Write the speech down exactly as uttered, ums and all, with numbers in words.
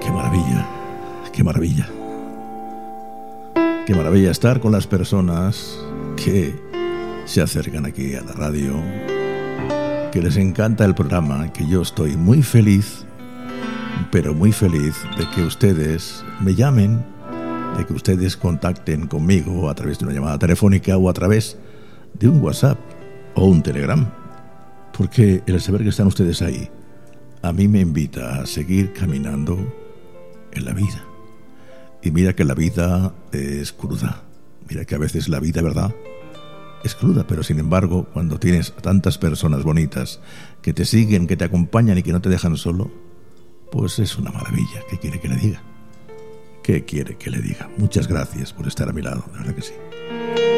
Qué maravilla, qué maravilla. Qué maravilla estar con las personas que se acercan aquí a la radio, que les encanta el programa, que yo estoy muy feliz, pero muy feliz de que ustedes me llamen, de que ustedes contacten conmigo a través de una llamada telefónica o a través de un WhatsApp o un Telegram, porque el saber que están ustedes ahí a mí me invita a seguir caminando en la vida. Y mira que la vida es cruda, mira que a veces la vida, ¿verdad?, es cruda, pero sin embargo, cuando tienes a tantas personas bonitas que te siguen, que te acompañan y que no te dejan solo, pues es una maravilla. ¿Qué quiere que le diga? ¿Qué quiere que le diga? Muchas gracias por estar a mi lado, de verdad que sí.